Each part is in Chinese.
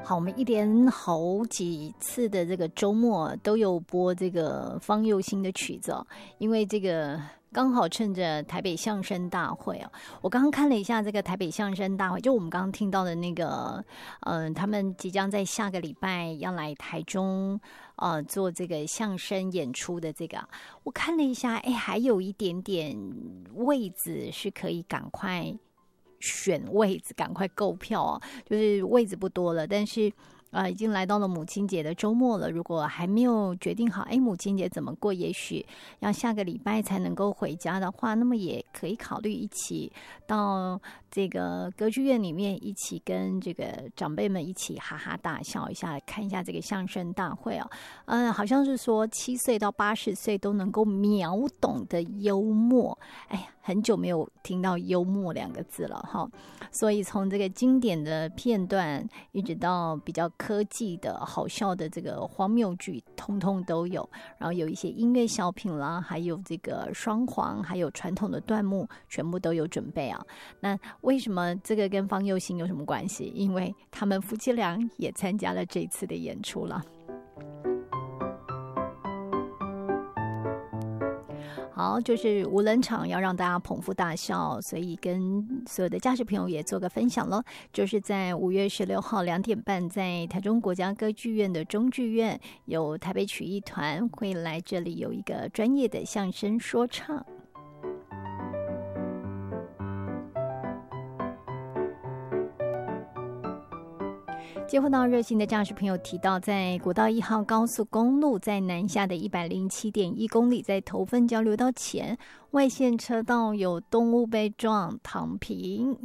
好，我们一连好几次的这个周末都有播这个方佑兴的曲子哦，因为这个刚好趁着台北相声大会哦，我刚刚看了一下这个台北相声大会，就我们刚刚听到的那个，他们即将在下个礼拜要来台中做这个相声演出的这个，我看了一下，哎，还有一点点位置是可以赶快选位置，赶快购票哦，就是位置不多了，但是已经来到了母亲节的周末了。如果还没有决定好，哎，母亲节怎么过，也许要下个礼拜才能够回家的话，那么也可以考虑一起到这个歌剧院里面，一起跟这个长辈们一起哈哈大笑一下，来看一下这个相声大会哦。好像是说7岁到80岁都能够秒懂的幽默，哎呀，很久没有听到幽默2个字了哈。所以从这个经典的片段，一直到比较科技的好笑的这个荒谬剧，通通都有。然后有一些音乐小品啦，还有这个双簧，还有传统的段目，全部都有准备啊。那为什么这个跟方佑兴有什么关系？因为他们夫妻俩也参加了这一次的演出了。好，就是无冷场，要让大家捧腹大笑，所以跟所有的家属朋友也做个分享咯。就是在5月16号2点半，在台中国家歌剧院的中剧院，有台北曲艺团会来这里有一个专业的相声说唱。接获到热心的驾驶朋友提到，在国道1号高速公路在南下的107.1公里，在头份交流道前外线车道有动物被撞，躺平。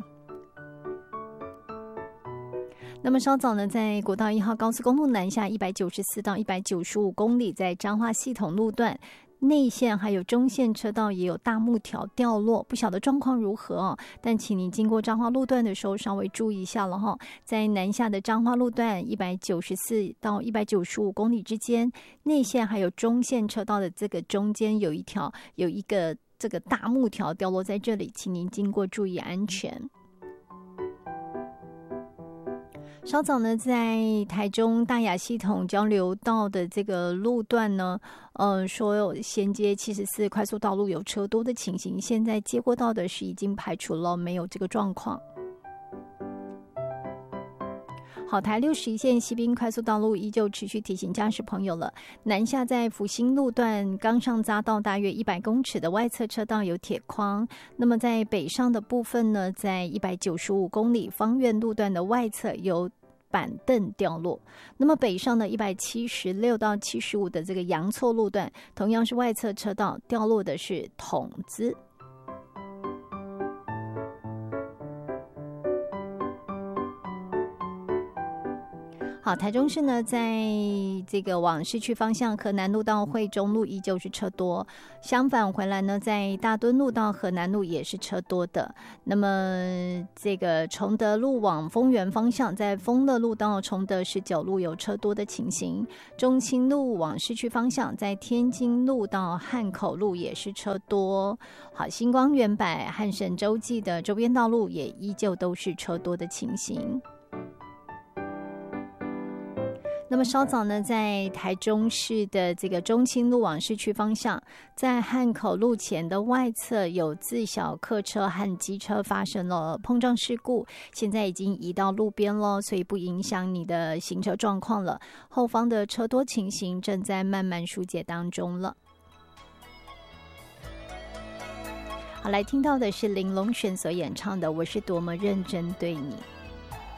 那么稍早呢，在国道1号高速公路南下194到195公里，在彰化系统路段内线还有中线车道也有大木条掉落，不晓得状况如何哦。但请您经过彰化路段的时候稍微注意一下了哈。在南下的彰化路段194到195公里之间，内线还有中线车道的这个中间有一个这个大木条掉落在这里，请您经过注意安全。稍早呢，在台中大雅系统交流道的这个路段呢，说有衔接74快速道路有车多的情形，现在接过到的是已经排除了，没有这个状况。好，台61线西滨快速道路依旧持续提醒驾驶朋友了，南下在福兴路段刚上匝道大约100公尺的外侧车道有铁框，那么在北上的部分呢，在195公里芳苑路段的外侧有板凳掉落，那么北上的176到75的这个阳错路段，同样是外侧车道掉落的是筒子。好，台中市呢，在这个往市区方向河南路到惠中路依旧是车多，相反回来呢，在大墩路到河南路也是车多的。那么这个崇德路往丰原方向，在丰乐路到崇德19路有车多的情形，中清路往市区方向，在天津路到汉口路也是车多。好，星光远百汉神洲际的周边道路也依旧都是车多的情形。那么稍早呢，在台中市的这个中清路往市区方向，在汉口路前的外侧有自小客车和机车发生了碰撞事故，现在已经移到路边了，所以不影响你的行车状况了。后方的车多情形正在慢慢疏解当中了。好，来听到的是林隆璇所演唱的《我是多么认真对你》。